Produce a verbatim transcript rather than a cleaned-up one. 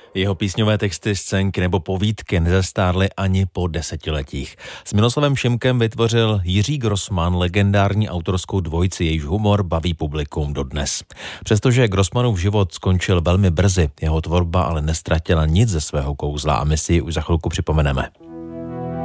Jeho písňové texty, scénky nebo povídky nezastárly ani po desetiletích. S Miloslavem Šimkem vytvořil Jiří Grossman legendární autorskou dvojici, jejíž humor baví publikum dodnes. Přestože Grossmanův život skončil velmi brzy, jeho tvorba ale nestratila nic ze svého kouzla a my si ji už za chvilku připomeneme.